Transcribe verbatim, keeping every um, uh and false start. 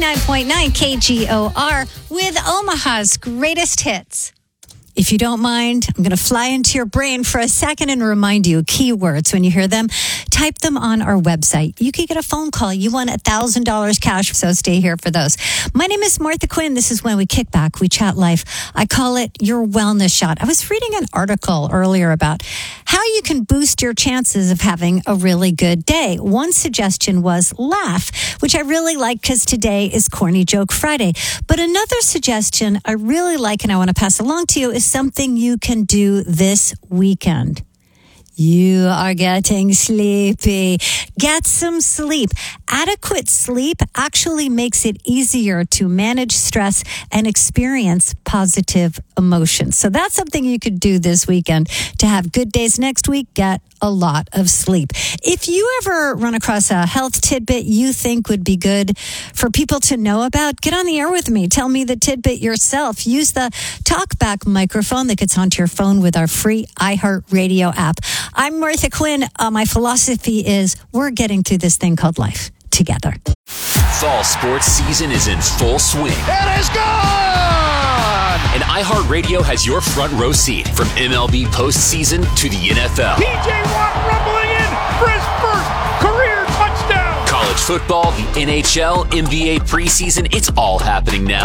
ninety-nine point nine K G O R with Omaha's greatest hits. If you don't mind, I'm going to fly into your brain for a second and remind you keywords. When you hear them, type them on our website. You could get a phone call. You won one thousand dollars cash, so stay here for those. My name is Martha Quinn. This is When We Kick Back, We Chat Life. I call it your wellness shot. I was reading an article earlier about how you can boost your chances of having a really good day. One suggestion was laugh, which I really like because today is Corny Joke Friday. But another suggestion I really like and I want to pass along to you is something you can do this weekend. You are getting sleepy. Get some sleep. Adequate sleep actually makes it easier to manage stress and experience positive emotions. So that's something you could do this weekend to have good days next week. Get a lot of sleep. If you ever run across a health tidbit you think would be good for people to know about, get on the air with me. Tell me the tidbit yourself. Use the TalkBack microphone that gets onto your phone with our free iHeartRadio app. I'm Martha Quinn. Uh, my philosophy is we're getting through this thing called life together. Fall sports season is in full swing. It is gone! And iHeartRadio has your front row seat from M L B postseason to the N F L. T J Watt rumbling in for his first career touchdown. College football, the N H L, N B A preseason, it's all happening now.